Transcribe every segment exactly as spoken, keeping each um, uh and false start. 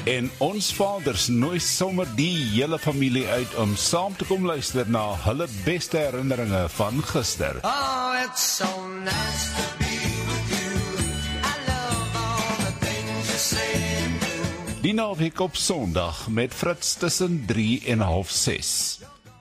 En ons vaders nooi sommer die hele familie uit om saam te kom luister na hulle beste herinneringe van gister. Oh, it's so nice to be with you. I love all the things you say and do. Die naweek op Sondag met Fritz tussen drie en half ses.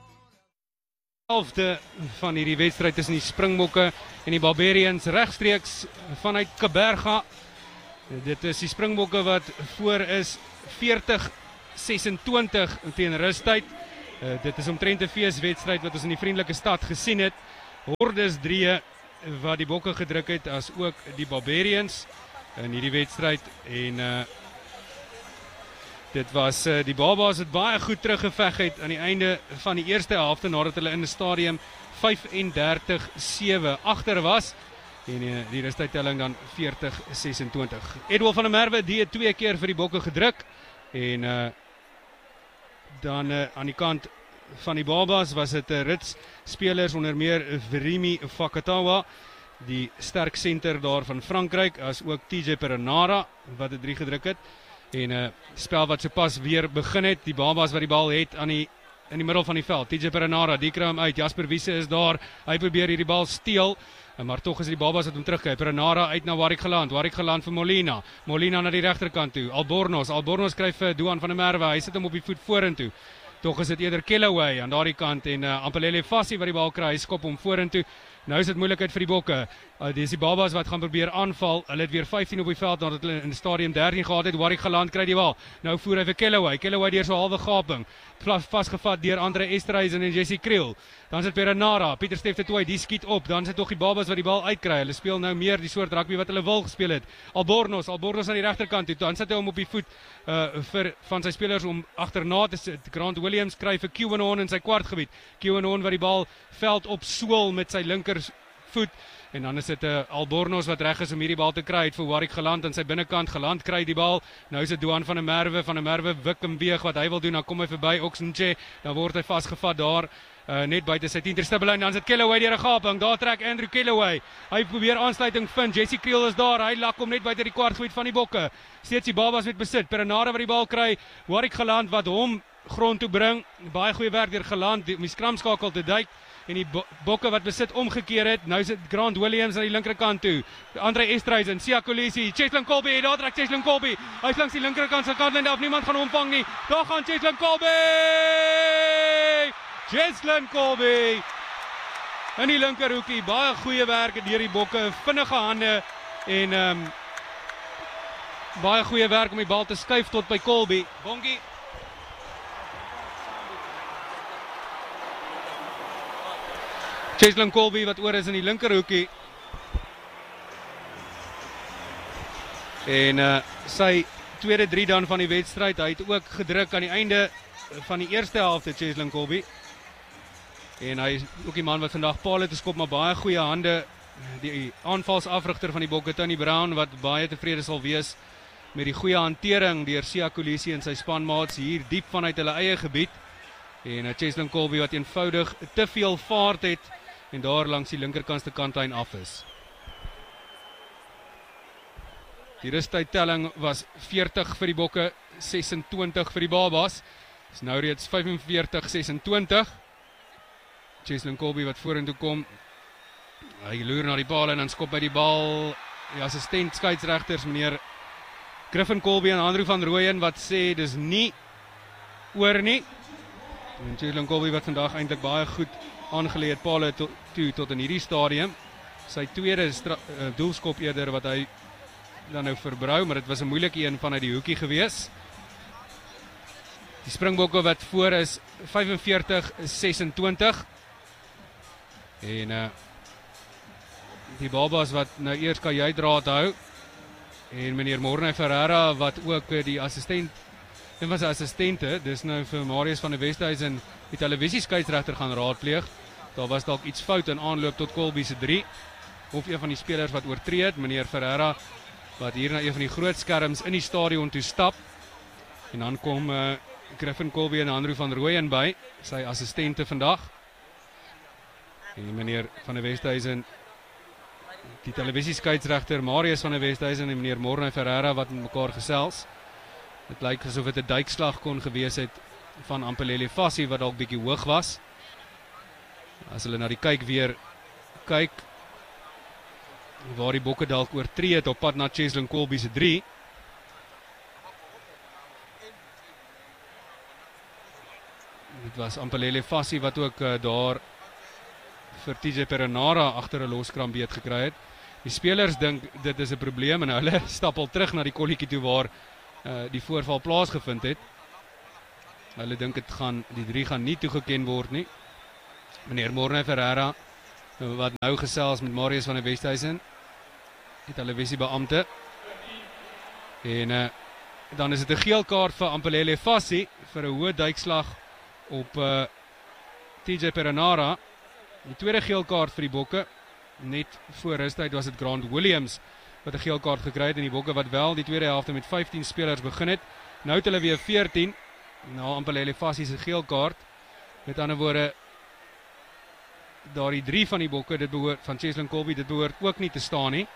Helfte van hierdie wedstryd tussen die Springbokke en die Barbarians regstreeks vanuit Kaberga. Dit is die Springbokke wat voor is veertig sesentwintig teen rustyd. Uh, dit is omtrent 'n feeswedstryd wat ons in die vriendelike stad gesien het. Hordes drie wat die Bokke gedruk het as ook die Barbarians in hierdie wedstryd en uh, dit was uh, die Babas het baie goed teruggeveg het aan die einde van die eerste helfte nadat hulle in die stadium vyf-en-dertig sewe agter was. En uh, die rustuittelling dan veertig sesentwintig. Edwal van der Merwe die het twee keer vir die Bokke gedruk. En uh, dan uh, aan die kant van die Babas was dit 'n uh, rits spelers onder meer Verimi Fakatawa, die sterk senter daar van Frankryk, as ook T J Perenara wat dit drie gedruk het. En 'n uh, spel wat sopas weer begin het, die Babas wat die bal het aan die in die middel van die veld. T J Perenara, die kry hom uit. Jasper Wiese is daar. Hy probeer hierdie bal steel. Maar tog is die Babas wat hom terugkry. Perenara uit na Warwick geland. Warwick geland vir Molina. Molina na die regterkant toe. Albornoz. Albornoz kry vir Duan van der Merwe. Hy sit hom op die voet vorentoe. Tog is dit eerder Kellaway aan daardie kant en uh, Ampelele Fassie wat die bal kry. Hy skop hom vorentoe. Nou is dit moeilikheid vir die Bokke. Uh, dis die Babas wat gaan probeer aanval. Hulle het weer vyftien op die veld nadat hulle in die stadium dertien gehad het. Warwick geland kry die bal. Nou voer hy vir Kellaway. Kellaway deur so halwe gaping. Vasgevat deur Andre Esterhuizen en Jesse Kriel. Dan sit Perenara, Pieter Steff de Tooy, die skiet op. Dan sit tog die Babas wat die bal uitkry. Hulle speel nou meer die soort rugby wat hulle wil gespeel het. Albornoz, Albornoz aan die regterkant toe. Dan sit hy hom op die voet uh, vir van sy spelers om agterna te sit. Grant Williams kry vir Kiewenhoorn in sy kwartgebied. Kiewenhoorn wat die bal veld op sool met sy linker voet. En dan is dit 'n uh, Albornoz wat reg is om hierdie bal te kry. Het vir Warwick geland aan sy binnekant. Geland kry die bal. Nou is dit Duan van der Merwe. Van der Merwe wik en weeg wat hy wil doen. Dan kom hy verby Oxenche. Dan word hy vasgevat daar. Uh, net buite sy tien ter stibbel en dan sit Kellaway deur 'n gaping. Daar trek Andrew Kellaway. Hy probeer aansluiting vind. Jesse Kriel is daar. Hy lak hom net buite die kwartgebied van die Bokke. Steeds die Babas met besit. Perenara wat die bal kry. Warwick geland wat hom grond toe bring. Baie goeie werk deur geland om die skramskakel te duik. En die Bokke wat besit omgekeer het. Nou sit Grant Williams aan die linkerkant toe. Andre Esterhuizen, Sia Kolisi, Cheslin Kolbe, daar trek Cheslin Kolbe. Hy's langs die linkerkant se kantlyn af. Niemand gaan hom vang nie. Daar gaan Cheslin Kolbe. Cheslin Kolbe. In die linkerhoekie, baie goeie werk deur die Bokke, vinnige hande en ehm um, baie goeie werk om die bal te skuif tot by Kolbe. Bongie Cheslin Kolbe wat oor is in die linkerhoekie. En uh, sy tweede drie dan van die wedstryd. Hy het ook gedruk aan die einde van die eerste helfte, Cheslin Kolbe. En hy is ook die man wat vandag paal het geskop, maar baie goeie hande. Die aanvalsafrigter van die Bokke, Tony Brown, wat baie tevrede sal wees met die goeie hantering deur Sia Kolisi en sy spanmaats hier diep vanuit hulle eie gebied. En uh, Cheslin Kolbe wat eenvoudig te veel vaart het en daar langs die linkerkantste kantlyn af is. Die rustuittelling was veertig vir die Bokke, sesentwintig vir die Babas. Dis nou reeds vyfenveertig sesentwintig. Cheslin Kolbe wat vorentoe kom. Hy loer na die paal en dan skop hy die bal. Die assistent skeieregters meneer Griffin Kolbe en Andrew van Rooyen wat sê dis nie oor nie. En Cheslin Kolbe wat vandag eintlik baie goed aangeleed paal to, toe tot in hierdie stadium. Sy tweede uh, doelskop eerder wat hy dan nou verbrou, maar dit was 'n moeilike een vanuit die hoekie gewees. Die Springbokke wat voor is vyfenveertig sesentwintig. En uh, die Babas wat nou eers kajuitdraad hou. En meneer Morne Ferreira wat ook uh, die assistent, een van sy assistente, dis nou vir Marius van der Westhuizen die televisieskeieregter gaan raadpleeg. Daar was dalk iets fout in aanloop tot Kolbe se drie. Of een van die spelers wat oortree het, meneer Ferreira, wat hier na een van die groot skerms in die stadion toe stap. En dan kom uh, Griffin Kolbe en Andrew van Rooyen by, sy assistente vandag. En meneer van der Westhuizen, die televisieskeieregter Marius van der Westhuizen en meneer Morne Ferreira wat met mekaar gesels. Dit lyk asof dit 'n duikslag kon gewees het van Ampelele Fassie wat dalk bietjie hoog was. As hulle na die kyk weer kyk waar die bokke dalk oortree het op pad na Cheslin Kolbe se drie. Dit was Ampelele Fassie wat ook uh, daar vir T J Perenara agter 'n loskrambeet gekry het. Die spelers dink dit is 'n probleem en hulle stap al terug na die kolletjie toe waar uh, die voorval plaasgevind het. Hulle dink dit gaan die drie gaan nie toegeken word nie. Meneer Morne Ferreira wat nou gesels met Marius van der Westhuizen, het hulle visie beampte. En uh, dan is dit 'n geel kaart vir Ampelele Fassie vir 'n hoë duikslag op uh, T J Perenara. Die tweede geel kaart vir die bokke. Net voor rustyd was dit Grant Williams wat 'n geel kaart gekry het en die bokke wat wel die tweede helfte met vyftien spelers begin het. Nou het hulle weer veertien na Ampelele Fassie se geel kaart. Met ander woorde, daardie drie van die bokke, dit behoort van Cheslin Kolbe, dit behoort ook nie te staan nie.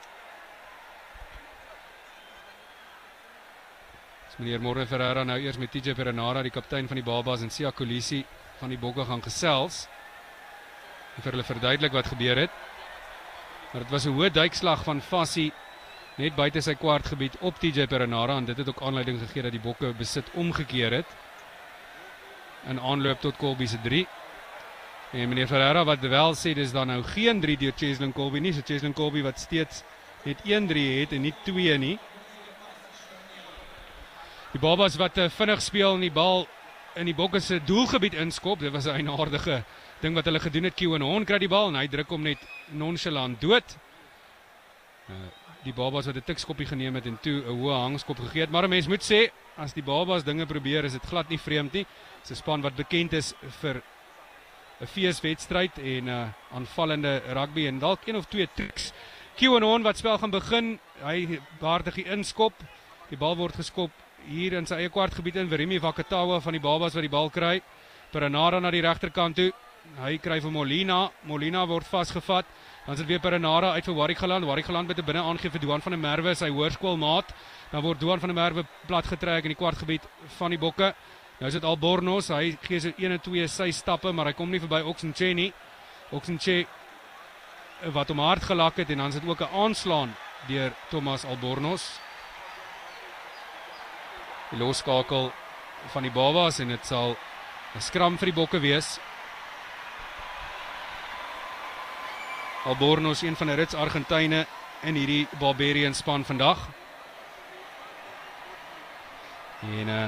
As meneer Morne Ferreira nou eers met T J Perenara, die kaptein van die Babas en Sia Kolisi van die bokke gaan gesels en vir hulle verduidelik wat gebeur het. Maar dit was 'n hoë duikslag van Fassie net buite sy kwartgebied op T J Perenara en dit het ook aanleiding gegee dat die bokke besit omgekeer het in aanloop tot Kolbe se drie. En meneer Ferreira wat wel sê dis dan nou geen drie deur Cheslin Kolbe nie, so Cheslin Kolbe wat steeds net een drie het en nie twee nie. Die Babas wat uh, vinnig speel en die bal in die bokke se doelgebied inskop, dit was 'n eienaardige ding wat hulle gedoen het. Kiewan Hon kry die bal en hy druk hom net nonchalant dood. Uh, die Babas wat 'n tikskoppie geneem het en toe 'n hoë hangskop gegee het, maar 'n mens moet sê as die Babas dinge probeer is dit glad nie vreemd nie. Dis 'n span wat bekend is vir 'n feeswedstryd en 'n uh, aanvallende rugby en dalk een of twee triks. Kiewan Hon wat spel gaan begin, hy baartig die inskop. Die bal word geskop hier in sy eie kwartgebied in. Verimi Vakatawa van die Babas wat die bal kry. Perenara na die regterkant toe. Hy kry vir Molina. Molina word vasgevat. Dan sit weer Perenara uit vir Warrigaland. Warrigaland met 'n binne aangee vir Duan van der Merwe, sy hoërskoolmaat. Dan word Duan van der Merwe plat getrek in die kwartgebied van die bokke. Nou is dit Albornoz. Hy gee so een en twee sy stappe, maar hy kom nie verby Oxenche nie. Oxenche wat hom hard gelak het en dan is dit ook 'n aanslaan deur Thomas Albornoz. Die losskakel van die Babas en dit sal 'n skram vir die bokke wees. Albornoz, een van die rits Argentyne in hierdie Barbarian span vandag. En uh,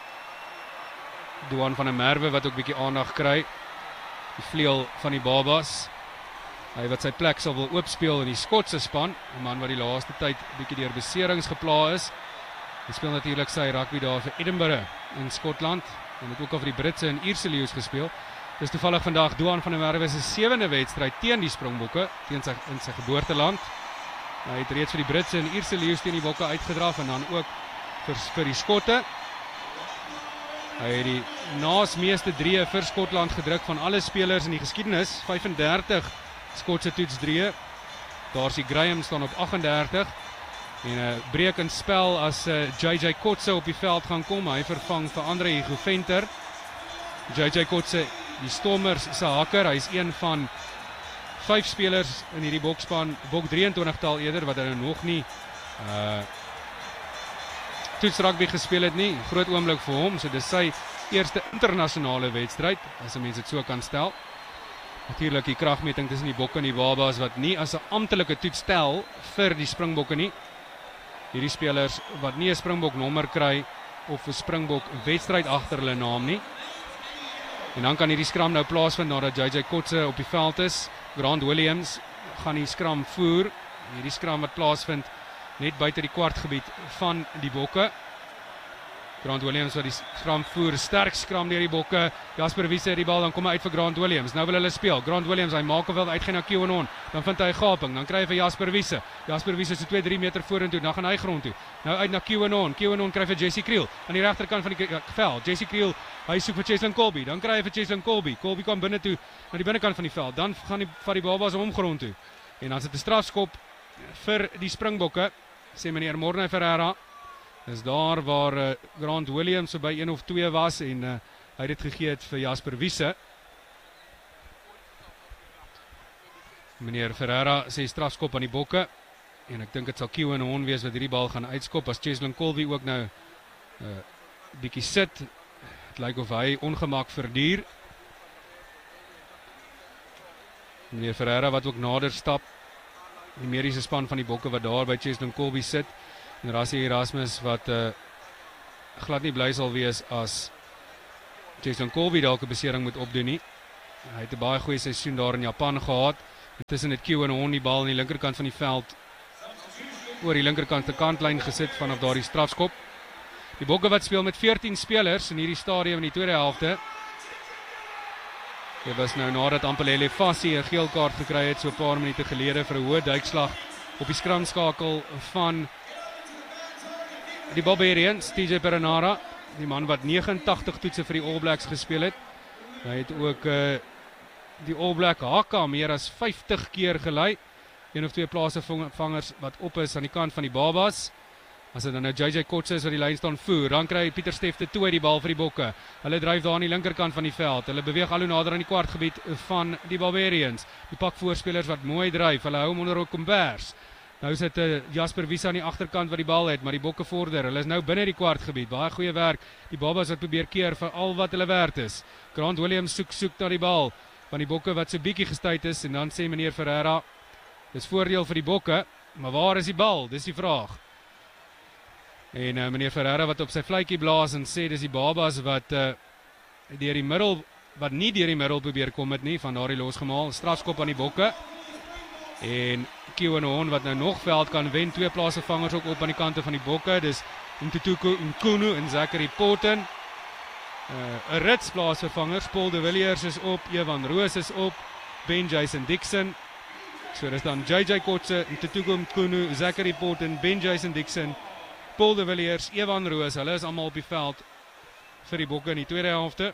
Duan van der Merwe wat ook bietjie aandag kry. Die vleuel van die Babas. Hy wat sy plek sal wil oopspeel in die Skotse span. 'n Man wat die laaste tyd bietjie deur beserings gepla is. Hy speel natuurlik sy rugby daar vir Edinburgh in Skotland. Hy het ook al vir die Britse en Ierse leeu's gespeel. Dis toevallig vandag Duan van der Merwe se sewende wedstryd teen die Springbokke, teen sy in sy geboorteland. Hy het reeds vir die Britse en Ierse leeu's teen die bokke uitgedraf en dan ook vir vir die Skotte. Hy het die naas meeste drieë vir Skotland gedruk van alle spelers in die geskiedenis, vyf en dertig Skotse toetsdrieë. Darcy Graham staan op agt en dertig. En 'n uh, breek in spel as uh, J J Kotse op die veld gaan kom. Hy vervang vir Andre Hugo Venter. J J Kotse, die Stormers se hakker, hy is een van vyf spelers in hierdie bokspan, bok drieëntwintig tal eerder wat hulle nog nie uh toetsrugby gespeel het nie. Groot oomblik vir hom, so dis sy eerste internasionale wedstryd, as 'n mens dit so kan stel. Natuurlik die kragmeting tussen die bokke en die Babas wat nie as 'n amptelike toets tel vir die Springbokke nie. Hierdie spelers wat nie 'n Springbok nommer kry of 'n Springbok wedstryd agter hulle naam nie. En dan kan hierdie skram nou plaasvind nadat J J Kotse op die veld is. Grant Williams gaan die skram voer. Hierdie skram wat plaasvind net buite die kwartgebied van die bokke. Grant Williams wat die skram voer, sterk skram deur die bokke. Jasper Wiese het die bal, dan kom hy uit vir Grant Williams. Nou wil hulle speel. Grant Williams, hy maak of wil uitgaan na Kiewan Hon. Dan vind hy 'n gaping, dan kry hy vir Jasper Wiese. Jasper Wiese is so twee drie meter vorentoe, dan gaan hy grond toe. Nou uit na Kiewan Hon. Kiewan Hon kry vir Jesse Kriel aan die regterkant van die veld. Jesse Kriel, hy soek vir Cheslin Kolbe. Dan kry hy vir Cheslin Kolbe. Kolbe kom binne toe na die binnekant van die veld. Dan gaan die van die Babas om grond toe. En dan sit 'n strafskop vir die Springbokke, sê meneer Morne Ferreira. Is daar waar uh, Grant Williams so by een of twee was en uh, hy het dit gegee het vir Jasper Wiese. Meneer Ferreira sê strafskop aan die Bokke en ek dink dit sal Kewan Hon wees wat hierdie bal gaan uitskop as Cheslin Colby ook nou uh, bietjie sit. Het lyk of hy ongemak verduur. Meneer Ferreira wat ook nader stap. Die mediese span van die Bokke wat daar by Cheslin Colby sit. En Rassie Erasmus wat uh, glad nie bly sal wees as Cheslin Colby dalk 'n besering moet opdoen nie. Hy het 'n baie goeie seisoen daar in Japan gehad. Intussen het Kewan Hon die bal aan die linkerkant van die veld oor die linkerkant te kantlyn gesit vanaf daardie strafskop. Die Bokke wat speel met veertien spelers in hierdie stadium in die tweede helfte. Dit was nou nadat Ampelele Fassie 'n geel kaart gekry het so 'n paar minute gelede vir 'n hoë duikslag op die skramskakel van die Barbarians, T J Perenara, die man wat negenentagtig toetse vir die All Blacks gespeel het. Hy het ook uh, die All Black Haka meer as vyftig keer gelei. Een of twee plaasvangers wat op is aan die kant van die Babas. As dit dan nou J J Kotse is wat die lyn staan voer, dan kry Pieter Stefte toe die bal vir die Bokke. Hulle dryf daar aan die linkerkant van die veld. Hulle beweeg al hoe nader aan die kwartgebied van die Barbarians. Die pak voorspelers wat mooi dryf. Hulle hou hom onder 'n kombers. Nou sit uh, Jasper Wiese aan die agterkant wat die bal het, maar die Bokke vorder. Hulle is nou binne die kwartgebied. Baie goeie werk. Die Babas wat probeer keer vir al wat hulle werd is. Grant Williams soek soek na die bal van die Bokke wat so bietjie gestuit is en dan sê meneer Ferreira, dis voordeel vir die Bokke, maar waar is die bal? Dis die vraag. En uh, meneer Ferreira wat op sy fluitjie blaas en sê dis die Babas wat uh, deur die middel wat nie deur die middel probeer kom het nie, van daardie losgemaal, strafskop aan die Bokke. En Kewan Hon wat nou nog veld kan wen, twee plaasvangers ook op aan die kante van die Bokke, dis Ntutuko Nkunu en Zachary Potten. 'n uh, rits plaasvervangers, Paul de Villiers is op, Evan Roos is op, Ben Jason Dixon. So dis dan J J Kotse, Ntutuko Nkunu, Zachary Potten, Ben Jason Dixon, Paul de Villiers, Evan Roos, hulle is almal op die veld vir die Bokke in die tweede helfte.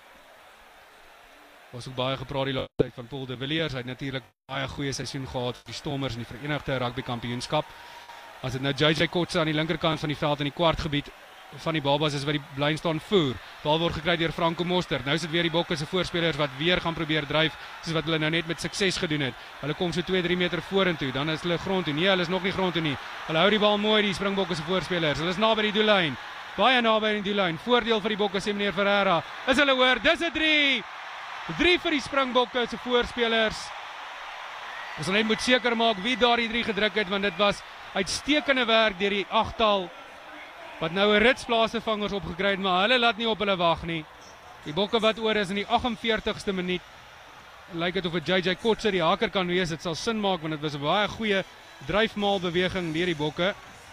Was ook baie gepraat die laaste tyd van Paul de Villiers. Hy het natuurlik baie goeie seisoen gehad vir die Stormers in die Verenigde Rugby Kampioenskap. As dit nou J J Kotse aan die linkerkant van die veld in die kwartgebied van die Babas is wat die lyn staan voer. Bal word gekry deur Franco Mostert. Nou sit weer die Bokke se voorspelers wat weer gaan probeer dryf, soos wat hulle nou net met sukses gedoen het. Hulle kom so twee drie meter vorentoe, dan is hulle grond toe. Nee, hulle is nog nie grond toe nie. Hulle hou die bal mooi, die Springbokke se voorspelers. Hulle is naby die doellyn. Baie naby aan die doellyn. Voordeel vir die Bokke sê meneer Ferreira. Is hulle hoor? Dis 'n drie. drie vir die Springbokke se voorspelers. Ons net moet seker maak wie daardie drie gedruk het, want dit was uitstekende werk deur die agtal wat nou 'n rits plaasvangers opgekry het, maar hulle laat nie op hulle wag nie. Die Bokke wat oor is in die agt en veertigste minuut. Lyk dit of dit J J Kotse die haker kan wees. Dit sal sin maak want dit was 'n baie goeie dryfmaal beweging deur die Bokke.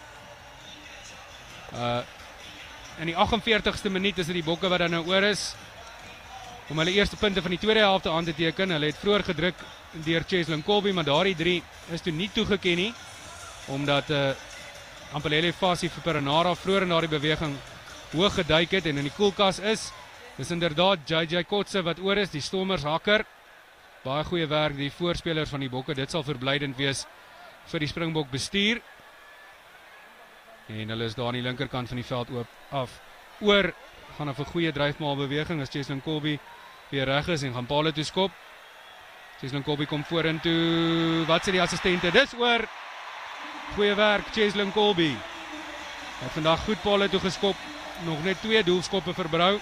Uh in die agt en veertigste minuut is dit die Bokke wat dan nou oor is om hulle eerste punte van die tweede helfte aan te teken. Hulle het vroeër gedruk deur Cheslin Colby, maar daardie drie is toe nie toegeken nie omdat uh Ampelele Fassie vir Perenara vroeër in daardie beweging hoog geduik het en in die koelkas is. Dis inderdaad J J Kotse wat oor is, die Stormers hakker. Baie goeie werk die voorspelers van die Bokke. Dit sal verblydend wees vir die Springbok bestuur. En hulle is daar aan die linkerkant van die veld oop af. Oor gaan 'n goeie dryfmaal beweging as Cheslin Colby weer reg is en gaan palle toe skop. Cheslin Colby kom vorentoe. Wat sê die assistente? Dis oor. Goeie werk, Cheslin Colby. Hy het vandag goed palle toe geskop. Nog net twee doelskoppe verbrou.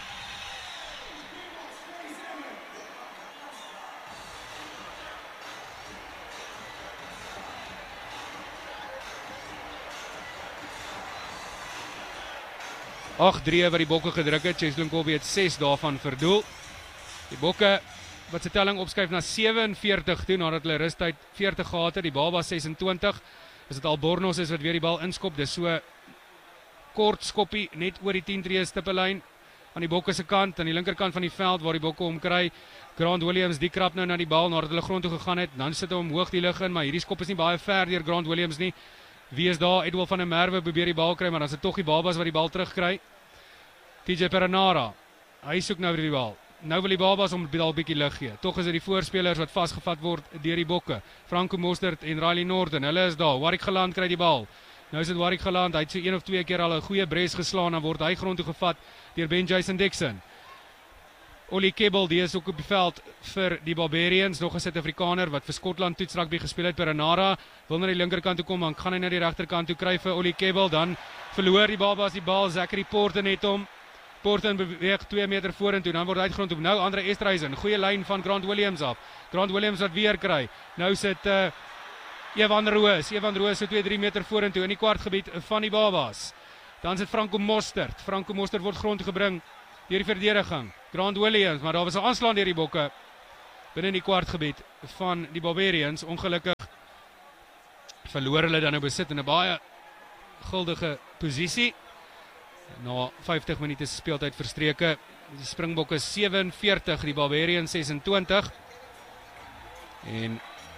agt drie wat die Bokke gedruk het. Cheslin Colby het ses daarvan verdoel. Die Bokke wat se telling opskuif na sewe en veertig toe nadat hulle rustyd veertig gehad het. Die Babas ses en twintig. Is dit Albornoz is wat weer die bal inskop. Dis so kort skoppie net oor die tien tree stippellyn aan die Bokke se kant, aan die linkerkant van die veld waar die Bokke hom kry. Grant Williams die krap nou na die bal nadat hulle grond toe gegaan het. Dan sit hy hom hoog die lug in, maar hierdie skop is nie baie ver deur Grant Williams nie. Wie is daar? Edwil van der Merwe probeer die bal kry, maar dan is dit tog die Babas wat die bal terugkry. T J Perenara. Hy soek nou weer die bal. Nou wil die Babas om al bietjie lig gee. Tog is dit die voorspelers wat vasgevat word deur die Bokke. Franco Mostert en Riley Norton. Hulle is daar. Warwick Geland kry die bal. Nou is dit Warwick geland, hy het so een of twee keer al 'n goeie bres geslaan, dan word hy grond toe gevat deur Ben Jason Dixon. Ollie Kebbel, die is ook op die veld vir die Barbarians, nog 'n Suid-Afrikaner wat vir Skotland toets rugby gespeel het. Perenara wil na die linkerkant toe kom, dan gaan hy na die regterkant toe kry vir Ollie Kebbel, dan verloor die Babas die bal, Zachary Porten het hom. Porten beweeg twee meter vorentoe, dan word hy uitgrond op. Nou Andre Esterhuizen, goeie lyn van Grant Williams af. Grant Williams wat weer kry. Nou sit uh, Evan Roos, Evan Roos so twee drie meter vorentoe in die kwartgebied van die Babas. Dan sit Franco Mostert. Franco Mostert word grond toe gebring deur die verdediging. Grant Williams, maar daar was 'n aanslag deur die bokke binne in die kwartgebied van die Barbarians. Ongelukkig verloor hulle dan nou besit in 'n baie guldige posisie. Na vyftig minute speeltyd verstreke. Die Springbokke sewenveertig, die Barbarians ses en twintig. En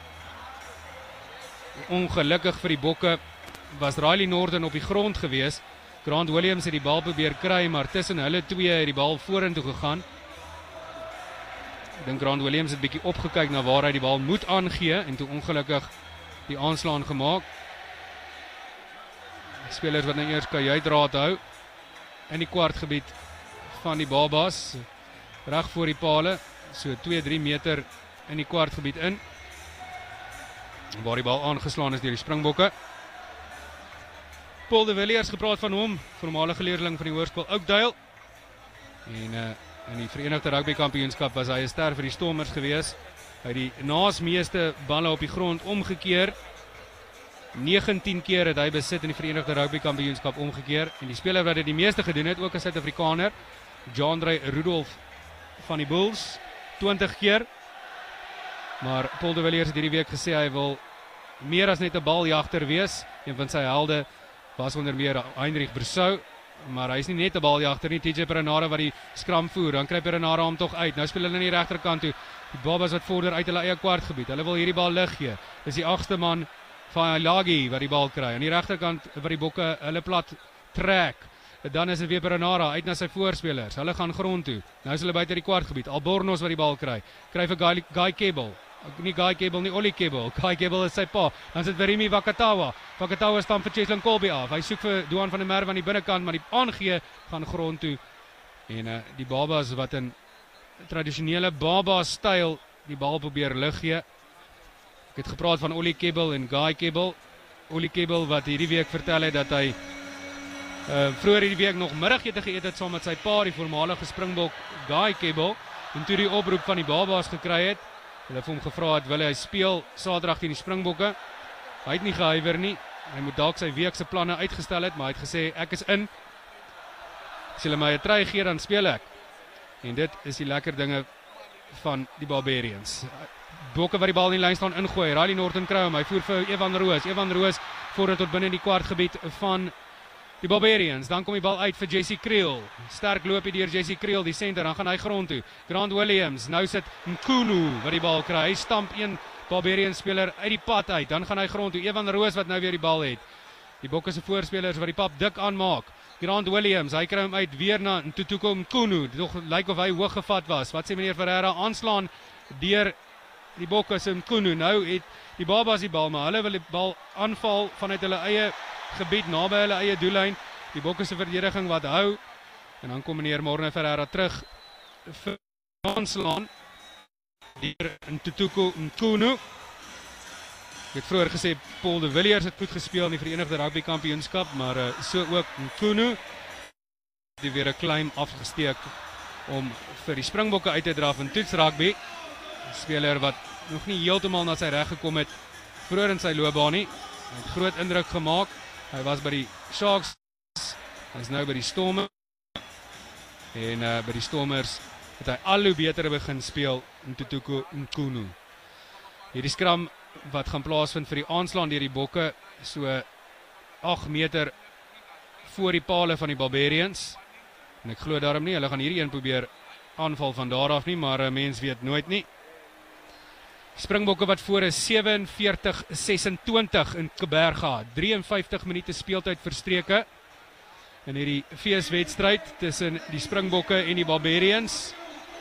ongelukkig vir die bokke was Riley Norton op die grond gewees. Grant Williams het die bal probeer kry, maar tussen hulle twee het die bal vorentoe gegaan. Ek dink Grant Williams het bietjie opgekyk na waar hy die bal moet aangee en toe ongelukkig die aanslaan gemaak. Die spelers wat nou eers kajuitdraad hou in die kwartgebied van die Babas, reg voor die pale, so twee drie meter in die kwartgebied in, waar die bal aangeslaan is deur die Springbokke. Paul de Villiers, gepraat van hom, voormalige leerling van die hoërskool Oakdale. En uh, in die Verenigde Rugby Kampioenskap was hy 'n ster vir die Stormers gewees. Hy het die naasmeeste balle op die grond omgekeer. negentien keer het hy besit in die Verenigde Rugby Kampioenskap omgekeer. En die speler wat dit die meeste gedoen het, ook 'n Suid-Afrikaner, Jandre Rudolph van die Bulls, twintig keer. Maar Paul de Villiers het hierdie week gesê hy wil meer as net 'n baljagter wees. Een van sy helde was onder meer Heinrich Brusou, maar hy is nie net 'n baljagter nie. T J Perenara wat die skram voer, dan kry Perenara hom tog uit. Nou speel hulle aan die regterkant toe. Die Babas wat vorder uit hulle eie kwartgebied. Hulle wil hierdie bal lig gee. Dis die agste man van Lagi wat die bal kry. Aan die regterkant wat die bokke hulle plat trek. Dan is dit weer Perenara uit na sy voorspelers. Hulle gaan grond toe. Nou is hulle buite die kwartgebied. Albornoz wat die bal kry. Kry vir Guy, Guy Kebbel. Nie Guy Kebbel nie, Ollie Kebbel. Guy Kebbel is sy pa. Dan sit Verimi Vakatawa. Vakatawa staan vir Cheslin Colby af. Hy soek vir Duan van der Merwe aan die binnekant, maar die aangee gaan grond toe. En uh, die Babas wat in tradisionele Baba styl die bal probeer lig gee. Ek het gepraat van Ollie Kebbel en Guy Kebbel. Ollie Kebbel wat hierdie week vertel het dat hy uh, vroeër hierdie week nog middagete geëet het saam met sy pa, die voormalige Springbok Guy Kebbel, en toe die oproep van die Babas gekry het. Hulle het vir hom gevra het, wil hy speel Saterdag teen die Springbokke? Hy het nie gehuiwer nie. Hy moet dalk sy week se planne uitgestel het, maar hy het gesê ek is in. As hulle my 'n try gee, dan speel ek. En dit is die lekker dinge van die Barbarians. Bokke wat die bal in die lyn staan ingooi. Riley Norton kry hom. Hy voer vir Evan Roos. Evan Roos voordat tot binne die kwartgebied van die Barbarians. Dan kom die bal uit vir Jesse Creel. Sterk loop hy deur Jesse Creel, die center. Dan gaan hy grond toe. Grant Williams. Nou sit Nkunu wat die bal kry. Hy stamp een Barbarian speler uit die pad uit. Dan gaan hy grond toe. Evan Roos wat nou weer die bal het. Die Bokke se voorspelers wat die pap dik aanmaak. Grant Williams, hy kry hom uit weer na Tutuko Nkunu. Dit lyk like of hy hoog gevat was. Wat sê meneer Ferreira? Aanslaan deur die Bokke se Nkunu. Nou het die Babas die bal, maar hulle wil die bal aanval vanuit hulle eie gebied, naby hulle eie doellyn. Die Bokke se verdediging wat hou. En dan kom meneer Morne Ferreira terug vir aanslaan deur Tutuko Nkunu. Ek het vroeër gesê Paul de Villiers het goed gespeel in die Verenigde Rugby Kampioenskap, maar uh, so ook Nkunu. Die weer 'n claim afgesteek om vir die Springbokke uit te draf in toetsrugby. 'n Speler wat nog nie heeltemal na sy reg gekom het vroeër in sy loopbaan nie. Hy het groot indruk gemaak. Hy was by die Sharks, hy is nou by die Stormers. En uh, by die Stormers het hy al hoe beter begin speel in Tutuko Nkunu. Hierdie skram wat gaan plaasvind vir die aanslaan deur die Bokke, so agt meter voor die pale van die Barbarians. En ek glo daarom nie, hulle gaan hierdie een probeer aanval van daar af nie, maar 'n mens weet nooit nie. Springbokke wat voor is sewenveertig sesentwintig in Kaberga, drie en vyftig minute speeltyd verstreke in hierdie feeswedstryd tussen die Springbokke en die Barbarians.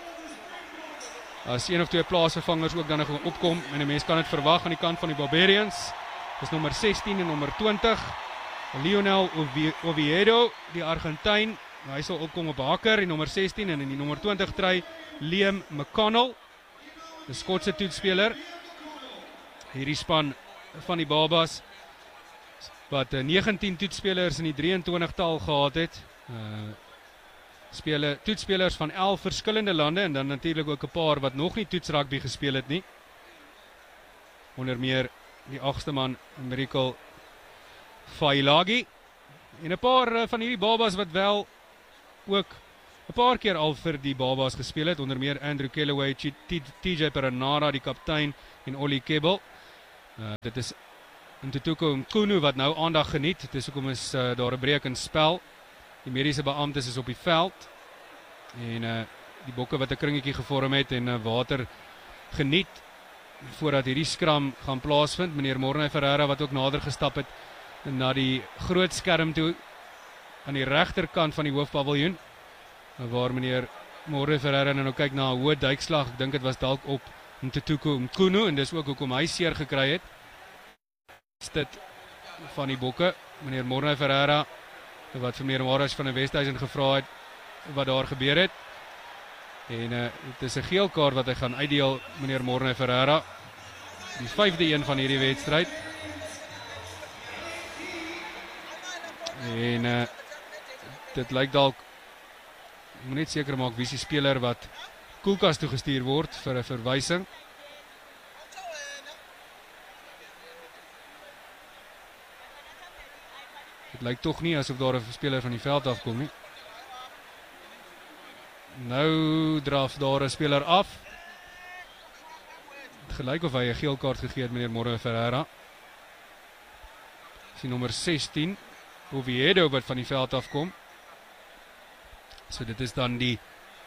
As een of twee plaasvervangers ook dan nog opkom, en 'n mens kan dit verwag aan die kant van die Barbarians. Dis nommer sestien en nommer twintig. Lionel Ovi- Oviedo, die Argentyn, hy sal opkom op hakker, die nommer sestien, en in die nommer twintig trui Liam McConnell, die Skotse toetsspeler. Hierdie span van die Babas, wat uh, negentien toetsspelers in die drieëntwintig tal gehad het. Uh, spele, toetsspelers van elf verskillende lande, en dan natuurlik ook 'n paar wat nog nie toetsrugby gespeel het nie. Onder meer die agste man, Miracle Failagi, en 'n paar uh, van hierdie Babas wat wel ook 'n paar keer al vir die Babas gespeel het, onder meer Andrew Kellaway, T J Perenara, die kaptein, en Ollie Kebbel. Uh, dit is Ntutuko Mkunu wat nou aandag geniet. Dit is hoekom is uh, daar 'n breek in spel. Die mediese beamptes is op die veld, en uh, die bokke wat 'n kringetjie gevorm het en uh, water geniet voordat hierdie skram gaan plaasvind. Meneer Morne Ferreira wat ook nader gestap het na die groot skerm toe aan die regterkant van die hoofpaviljoen, waar meneer Morne Ferreira nou kyk na 'n hoë duikslag. Ek dink dit was dalk op Ntutuko Mkunu, en dis ook hoekom hy seer gekry het. Dit van die bokke, meneer Morne Ferreira, wat vir meneer Marius van die Westhuizen gevra het wat daar gebeur het. En uh, het is 'n geel kaart wat hy gaan uitdeel, meneer Morne Ferreira. Die vyfde een van hierdie wedstryd. En uh, dit lyk dalk, ek moet net seker maak wie is die speler wat koelkas toegestuur word vir 'n verwysing. Dit lyk tog nie asof daar 'n speler van die veld afkom nie. Nou draf daar 'n speler af. Het gelyk of hy 'n geel kaart gegee het, meneer Morne Ferreira. Dis die nommer sestien, Oviedo, wat van die veld afkom. So dit is dan die,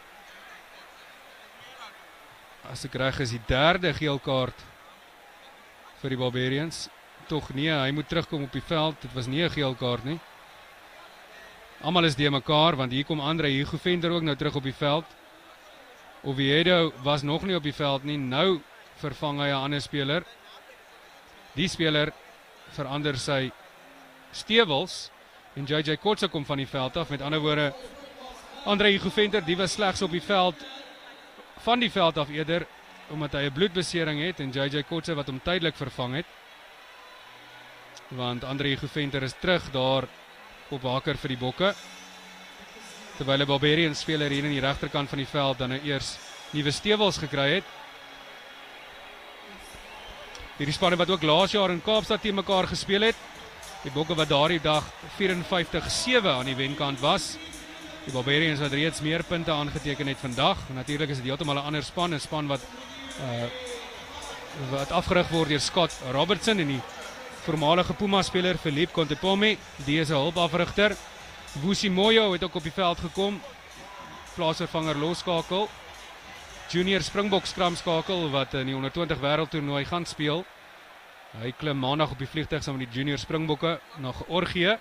as ek reg is, die derde geel kaart vir die Barbarians. Tog nee, hy moet terugkom op die veld. Dit was nie 'n geel kaart nie. Almal is die mekaar, want hier kom Andre Hugo Venter ook nou terug op die veld. Oviedo was nog nie op die veld nie, nou vervang hy 'n ander speler. Die speler verander sy stewels, en J J Kotse kom van die veld af. Met ander woorde, Andre Hugo Venter, die was slegs op die veld, van die veld af eerder, omdat hy 'n bloedbesering het, en J J Kotse wat hom tydelik vervang het. Want Andre Hugo Venter is terug daar op haker vir die bokke, terwyl 'n Barbarian speler hier in die regterkant van die veld dan nou eers nuwe stewels gekry het. Hierdie spanne wat ook laas jaar in Kaapstad teen mekaar gespeel het, die bokke wat daardie dag vyf en vyftig sewe aan die wenkant was. Die Barbarians wat reeds meer punte aangeteken het vandag. Natuurlik is dit heeltemal 'n ander span, 'n span wat uh, wat afgerig word deur Scott Robertson en die voormalige Puma-speler Philippe Contepomi, die is 'n hulpafrigter. Vusi Moyo het ook op die veld gekom, plaasvervanger losskakel. Junior Springbok skramskakel wat in die onder twintig wêreldtoernooi gaan speel. Hy klim maandag op die vliegtuig saam met die Junior Springbokke na Georgië.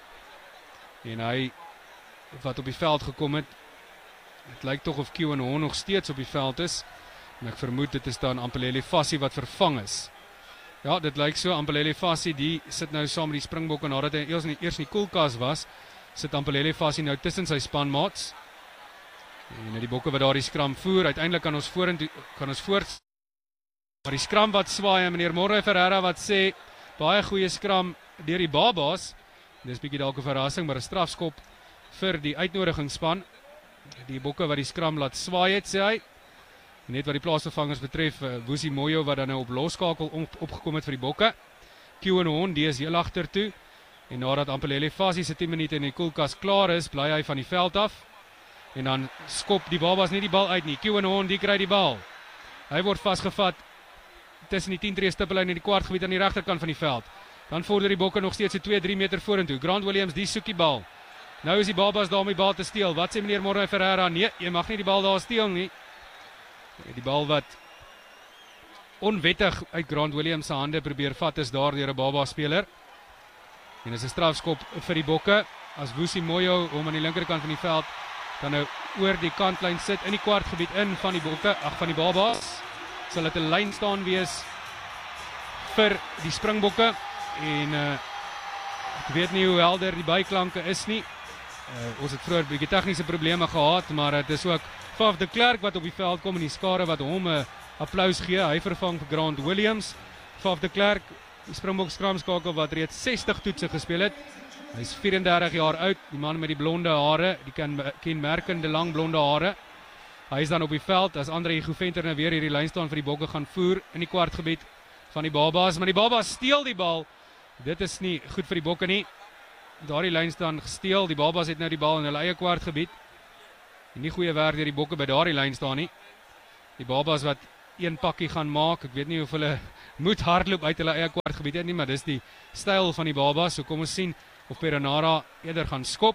En hy wat op die veld gekom het, het lyk tog of Kewan Hon nog steeds op die veld is. En ek vermoed dit is dan Ampelele Fassie wat vervang is. Ja, dit lyk so. Ampelele Fassie, die sit nou saam met die Springbokke nadat hy eers in die, eers in die koelkas was. Sit Ampelele Fassie nou tussen sy spanmaats. En die bokke wat daar die skram voer, uiteindelik kan ons vorentoe kan ons voort. Maar die skram wat swaai, meneer Morne Ferreira wat sê baie goeie skram deur die Babas. Dis bietjie dalk 'n verrassing, maar 'n strafskop vir die uitnodigingsspan. Die bokke wat die skram laat swaai het, sê hy. Net wat die plaasvervangers betref, uh, Vusi Moyo wat dan nou op loskakel op, opgekom het vir die bokke. Kewan Hon, die is heel agter toe. En nadat Ampelele Fassie se tien minute in die koelkas klaar is, bly hy van die veld af. En dan skop die Babas nie die bal uit nie. Kewan Hon, die kry die bal. Hy word vasgevat tussen die tien tree stippellyn en die kwartgebied aan die regterkant van die veld. Dan vorder die bokke nog steeds so twee drie meter vorentoe. Grant Williams, die soek die bal. Nou is die Babas daar om die bal te steel. Wat sê meneer Morne Ferreira? Nee, jy mag nie die bal daar steel nie. Die bal wat onwettig uit Grant Williams se hande probeer vat is daar deur 'n Baba-speler. En dis 'n strafskop vir die bokke as Vusi Moyo om aan die linkerkant van die veld dan nou oor die kantlyn sit in die kwartgebied in van die bokke, ag van die Babas. Sal dit 'n lyn staan wees vir die Springbokke en uh, Ek weet nie hoe helder die byklanke is nie. Uh, ons het vroeër 'n bietjie tegniese probleme gehad, maar dit is ook Faf de Klerk wat op die veld kom en die skare wat hom 'n uh, applaus gee. Hy vervang vir Grant Williams. Faf de Klerk, die Springbok skramskakel wat reeds sestig toetse gespeel het. Hy is vyf en dertig jaar oud, die man met die blonde hare, die ken, kenmerkende lang blonde hare. Hy is dan op die veld as Andre Goventer nou weer hierdie lyn staan vir die Bokke gaan voer in die kwartgebied van die Babas, maar die Babas steel die bal. Dit is nie goed vir die Bokke nie. Daardie lyn staan gesteel, die Babas het nou die bal in hulle eie kwartgebied. En nie goeie werk deur die Bokke by daardie lyn staan nie. Die Babas wat een pakkie gaan maak, ek weet nie of hulle moet hardloop uit hulle eie kwartgebied het nie, maar dis die styl van die Babas. So kom ons sien of Perenara eerder gaan skop.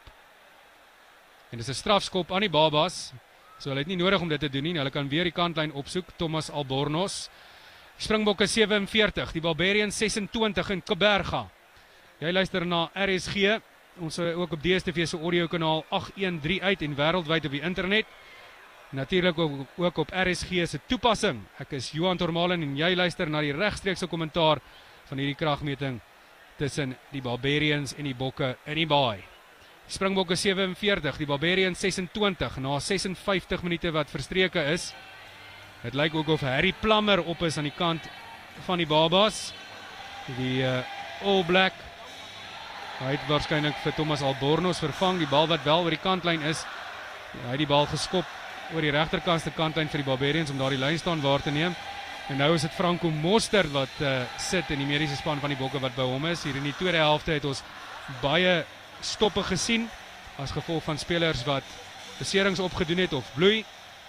En dis 'n strafskop aan die Babas. So hulle het nie nodig om dit te doen nie. Hulle kan weer die kantlyn opsoek. Thomas Albornoz. Springbokke sewe en veertig, die Barbarians ses en twintig in Kaberga. Jy luister na R S G. Ons is ook op D S T V se audio kanaal agt een drie uit en wêreldwyd op die internet. Natuurlik ook, ook op R S G se toepassing. Ek is Johan Tormalen en jy luister na die regstreekse kommentaar van hierdie kragmeting tussen die Barbarians en die Bokke in die baai. Springbokke sewe en veertig, die Barbarians ses en twintig na ses en vyftig minute wat verstreke is. Het lyk ook of Harry Plummer op is aan die kant van die Babas. Die uh, All Black. Hy het waarskynlik vir Thomas Albornoz vervang, die bal wat wel oor die kantlyn is. Hy het die bal geskop oor die regterkantste kantlyn vir die Barbarians om daar die lyn staan waar te neem. En nou is dit Franco Mostert wat uh, sit in die mediese span van die Bokke wat by hom is. Hier in die tweede helfte het ons baie stoppe gesien as gevolg van spelers wat beserings opgedoen het of bloei.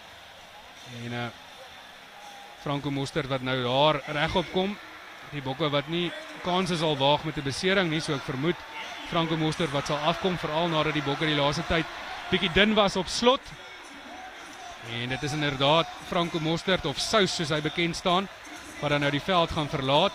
En uh, Franco Mostert wat nou daar regop kom. Die Bokke wat nie kanse sal waag met 'n besering nie, so ek vermoed Franco Mostert wat sal afkom, veral nadat die Bokke die laaste tyd bietjie dun was op slot. En dit is inderdaad Franco Mostert of Sous soos hy bekend staan, wat dan nou die veld gaan verlaat.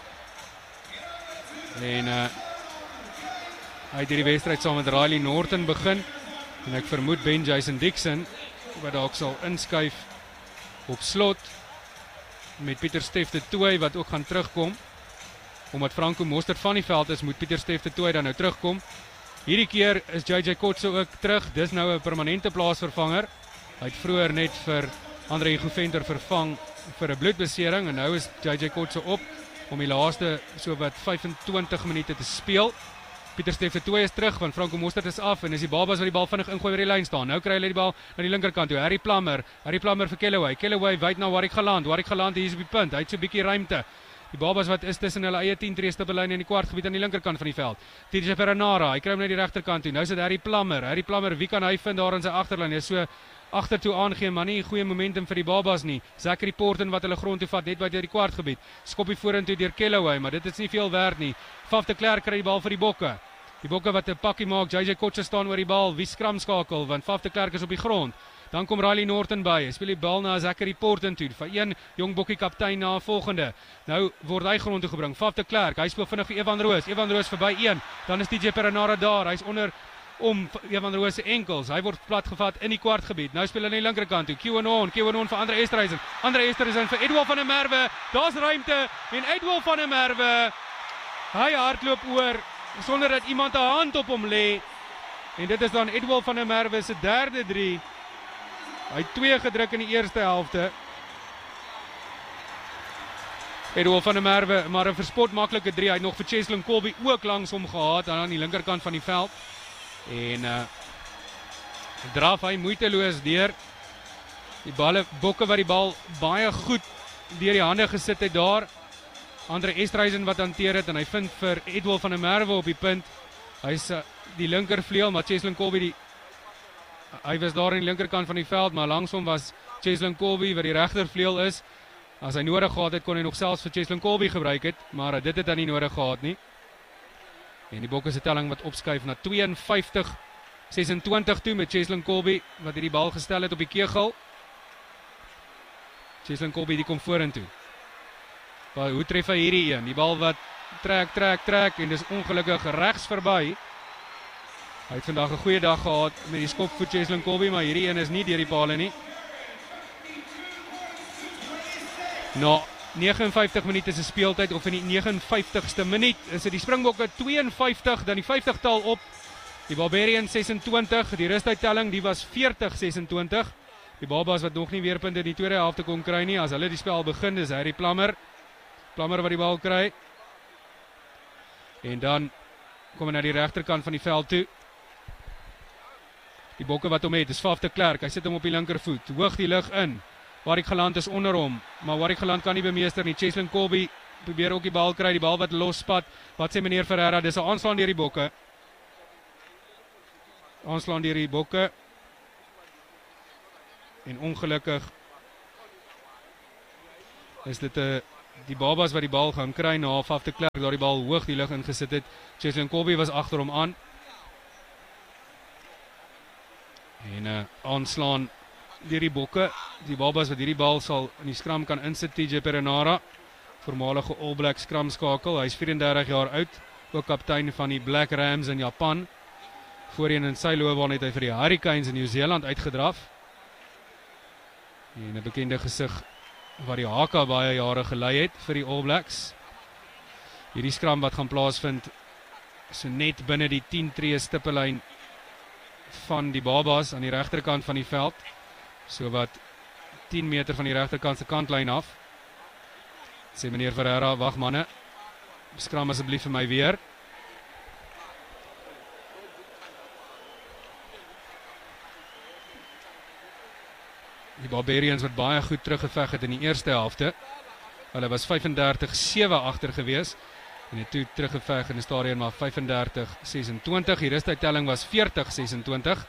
En uh, hy het hierdie wedstryd saam met Riley Norton begin en ek vermoed Ben Jason Dixon wat dalk sal inskuif op slot met Pieter Steff de Tooy wat ook gaan terugkom. Omdat Franco Mostert van die veld is, moet Pieter Steff de Tooy dan nou terugkom. Hierdie keer is J J Kotse ook terug. Dis nou 'n permanente plaasvervanger. Hy het vroeër net vir Andre Goventer vervang vir 'n bloedbesering en nou is J J Kotse op om die laaste so wat vyfentwintig minute te speel. Pieter Steff de Tooy is terug want Franco Mostert is af en is die Babas wat die bal vinnig ingooi by die lyn staan. Nou kry hulle die bal na die linkerkant toe. Harry Plummer, Harry Plummer vir Kellaway. Kellaway wyd na Warwick Galant. Warwick Galant hier is op die punt. Hy het so 'n bietjie ruimte. Die Babas wat is tussen hulle eie tien tree stippellyn in die kwartgebied aan die linkerkant van die veld. T J Perenara, hy kry hom na die regterkant toe. Nou sit Harry Plummer. Harry Plummer, wie kan hy vind daar in sy agterlyn? Hy is so agtertoe aangee, maar nie goeie momentum vir die Babas nie. Zachary Porten wat hulle grond toe vat net by die kwartgebied. Skoppie vorentoe deur Kellaway, maar dit is nie veel werd nie. Faf de Klerk kry die bal vir die Bokke. Die Bokke wat 'n pakkie maak, J J Kotse staan oor die bal, wie skramskakel want Faf de Klerk is op die grond. Dan kom Riley Norton by, hy speel die bal na Zachary Porten toe, van een jong Bokkie kaptein na 'n volgende. Nou word hy grond toe gebring, Faf de Klerk, hy speel vinnig vir Evan Roos, Evan Roos verby een, dan is T J Perenara daar, hy's onder om Evan Roos se enkels, hy word platgevat in die kwartgebied, nou speel hy aan die linkerkant toe, Kiewanon, Kiewanon vir Andre Esterhuizen, Andre Esterhuizen vir Edwal van der Merwe, daar's ruimte, en Edwal van der Merwe, hy hardloop oor, sonder dat iemand 'n hand op hom lê, en dit is dan Edwal van der Merwe se derde drie, hy het twee gedruk in die eerste helfte, Edwal van der Merwe, maar 'n verspot maklike drie, hy het nog vir Cheslin Kolbe ook langs hom gehad, aan die linkerkant van die veld, en uh, draf hy moeiteloos deur, die balle, Bokke wat die bal baie goed deur die hande gesit het daar, Andre Esterhuizen wat hanteer het, en hy vind vir Edwal van der Merwe op die punt, hy is uh, die linkervleuel, maar Cheslin Kolbe, die, hy was daar in die linkerkant van die veld, maar langs hom was Cheslin Kolbe, wat die regtervleuel is, as hy nodig gehad het, kon hy nog selfs vir Cheslin Kolbe gebruik het, maar uh, dit het hy nie nodig gehad nie, en die Bokke se telling wat opskuif na twee en vyftig sesentwintig toe, met Cheslin Kolbe, wat die bal gestel het op die kegel, Cheslin Kolbe die kom vorentoe, maar hoe tref hy hierdie een, die bal wat trek, trek, trek, en dis ongelukkig regs verby, hy het vandag 'n goeie dag gehad, met die skop vir Cheslin Kolbe, maar hierdie een is nie deur die pale nie, na vyf en vyftig minute se speeltyd of in die vyf en vyftigste minuut is dit die Springbokke vyf en vyftig, dan die vyftigtal op. Die Barbarians ses en twintig, die rustuittelling die was veertig ses en twintig. Die Babas wat nog nie weerpunte in die tweede helfte kon kry nie, as hulle die spel begin, is Harry Plammer. Plammer wat die bal kry. En dan kom hy na die regterkant van die veld toe. Die Bokke wat hom het, is Faf de Klerk, hy sit hom op die linkervoet, hoog die lig in. Warwick Geland is onder hom, maar Warwick Geland kan nie bemeester nie. Cheslin Colby probeer ook die bal kry, die bal wat losspat. Wat sê meneer Ferreira, dis 'n aanslaan deur die Bokke. Aanslaan deur die Bokke. En ongelukkig is dit 'n die Babas wat die bal gaan kry na Faf de Klerk, daar die bal hoog die lug ingesit het. Cheslin Colby was agter hom aan. En uh, aanslaan deur die Bokke. Die Babas wat hierdie bal sal in die skram kan insit, T J Perenara, voormalige All Black skramskakel. Hy is vyf en dertig jaar oud, ook kaptein van die Black Rams in Japan. Voorheen in sy loopbaan het hy vir die Hurricanes in Nieu-Seeland uitgedraf. En 'n bekende gesig wat die Haka baie jare gelei het vir die All Blacks. Hierdie skram wat gaan plaasvind so net binne die tien tree stippellyn van die Babas aan die regterkant van die veld. So wat tien meter van die regterkant se kantlyn af. Sê meneer Ferreira, wag manne. Skram asseblief vir my weer. Die Barbarians wat baie goed teruggeveg het in die eerste helfte. Hulle was vyf en dertig sewe agter gewees en het toe teruggeveg in die stadion maar vyf en dertig ses en twintig. Die rustuittelling was veertig ses en twintig.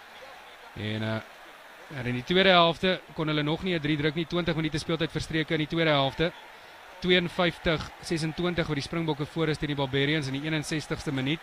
En uh, en in die tweede helfte kon hulle nog nie 'n drie druk nie, twintig minute speeltyd verstreke in die tweede helfte. twee en vyftig ses en twintig waar die Springbokke voor is teen die Barbarians in die een en sestigste minuut.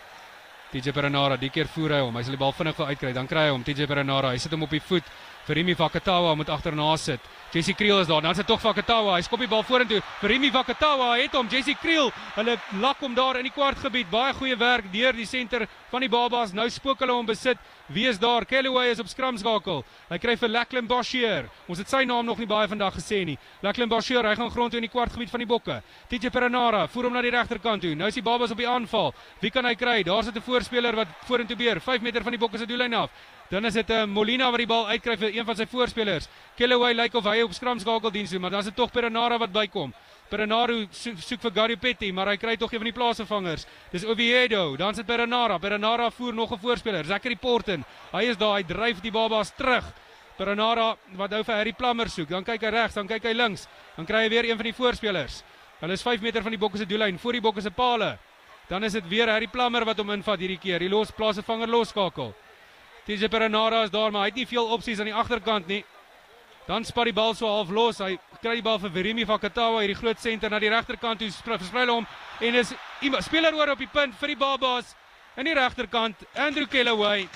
T J Perenara, die keer voer hy hom, hy sal die bal vinnig wil uitkry, dan kry hy hom, T J Perenara, hy sit hom op die voet, Verimi Vakatawa moet agterna sit, Jesse Kriel is daar, dan sit tog Vakatawa, hy skop die bal vorentoe, Verimi Vakatawa het hom, Jesse Kriel, hulle lak hom daar in die kwartgebied, baie goeie werk deur die senter van die Babas, nou spook hulle hom besit, wie is daar, Kellaway is op skramskakel, hy kry vir Lachlan Boshier, ons het sy naam nog nie baie vandag gesê nie, Lachlan Boshier, hy gaan grond toe in die kwartgebied van die Bokke, T J Perenara, voer hom na die regterkant toe, nou is die Babas op die aanval, wie kan hy kry, daar sit 'n voorspeler wat vorentoe beer, vyf meter van die Bokke se doellyn af, dan is dit 'n uh, Molina wat die bal uitkry vir een van sy voorspelers. Kellaway lyk of hy op skramskakeldiens doen, maar dan is dit tog Perenara wat bykom. Perenara soek, soek vir Gary Petty, maar hy kry tog een van die plaasvervangers. Dis Oviedo, dan sit Perenara. Perenara voer nog 'n voorspeler, Zachary Porten. Hy is daar, hy dryf die Babas terug. Perenara wat nou vir Harry Plammer soek, dan kyk hy regs, dan kyk hy links. Dan kry hy weer een van die voorspelers. Hulle is vyf meter van die Bokke se doellyn, voor die Bokke se palle. Dan is dit weer Harry Plammer wat hom invat hierdie keer. Die los plaasvervanger losskakel. T J Perenara is daar, maar hy het nie veel opsies aan die agterkant nie. Dan spat die bal so half los. Hy kry die bal vir Verimi Vakatawa, hierdie groot senter na die regterkant toe, versprei hom en is iemand speler oor op die punt vir die Babas in die regterkant, Andrew Kellaway.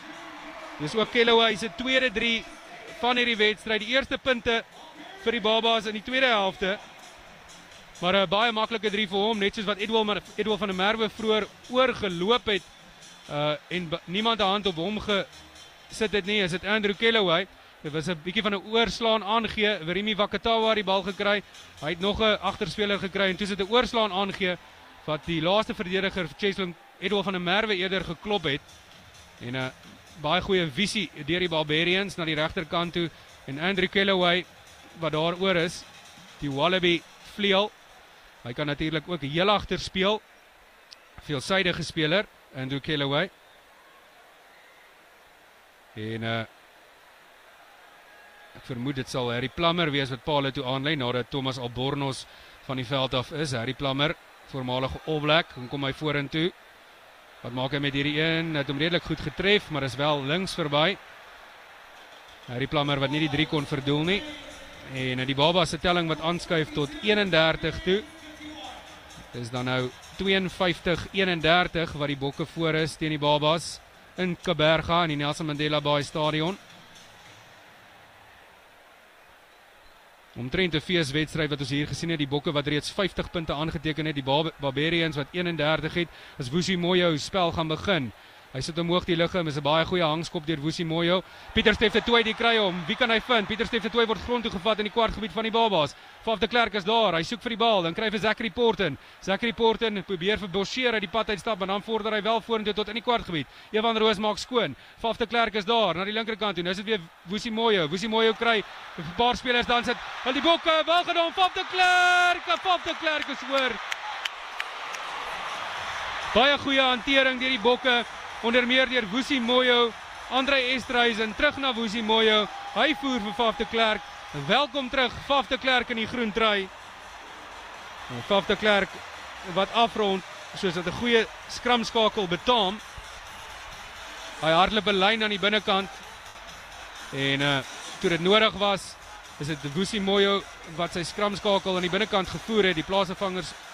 Dis ook Kellaway se tweede drie van hierdie wedstryd. Die eerste punte vir die Babas in die tweede helfte. Maar 'n baie maklike drie vir hom, net soos wat Edwil, Edwil van der Merwe vroeër oorgeloop het. Uh, en niemand 'n hand op hom gesit het nie, is dit Andrew Kellaway. Dit was 'n bietjie van 'n oorslaan aangee. Verimi Vakatawa het die bal gekry. Hy het nog 'n agterspeler gekry en toe sit 'n oorslaan aangee wat die laaste verdediger Cheslin Edwil van der Merwe eerder geklop het. En 'n uh, baie goeie visie deur die Barbarians na die regterkant toe en Andrew Kellaway wat daar oor is, die Wallaby vleuel. Hy kan natuurlik ook heel agter speel. Veelsidige speler. Andrew Kellaway. En uh, ek vermoed dit sal Harry Plammer wees wat Paul toe aanlei nadat Thomas Albornoz van die veld af is. Harry Plammer, voormalige All Black, dan kom hy vorentoe. Wat maak hy met hierdie een? Het hom redelik goed getref, maar is wel links verby. Harry Plammer wat nie die drie kon verdoel nie. En die Babas se telling wat aanskuif tot een en dertig toe. Dis dan nou twee en vyftig een en dertig wat die Bokke voor is teen die Babas in Kaberga in die Nelson Mandela Bay Stadion. Omtrent 'n feeswedstryd wat ons hier gesien het, die Bokke wat reeds vyftig punte aangeteken het, die Bar Barbarians wat een en dertig het, as Wusi Moyo spel gaan begin. Hy sit omhoog die ligge, is 'n baie goeie hangskop deur Woesie Moyo. Pieter Steff de Tooy die kry hom. Wie kan hy vind? Pieter Steff de Tooy word grond toe gevat in die kwartgebied van die Babas. Faf de Klerk is daar. Hy soek vir die bal. Dan kry hy vir Zachary Porten. Zachary Porten probeer vir Bosheer uit die pad uitstap, maar dan vorder hy wel vorentoe tot in die kwartgebied. Evan Roos maak skoon. Faf de Klerk is daar na die linkerkant toe. Nou is dit weer Woesie Moyo. Woesie Moyo kry 'n paar spelers dan sit. Al die bokke wel gedoen. Faf de Klerk. Faf de Klerk is oor. Baie goeie hantering deur die bokke. Onder meer deur Woesie Moyo, Andre Estreisen, terug na Woesie Moyo, hy voer vir Faf de Klerk, welkom terug, Faf de Klerk in die groen trui, Faf de Klerk wat afrond, soos dat 'n goeie skramskakel betaam, hy hardloop 'n lyn aan die binnekant, en uh, toe dit nodig was, is dit Woesie Moyo wat sy skramskakel aan die binnekant gevoer het, die plaasvervangers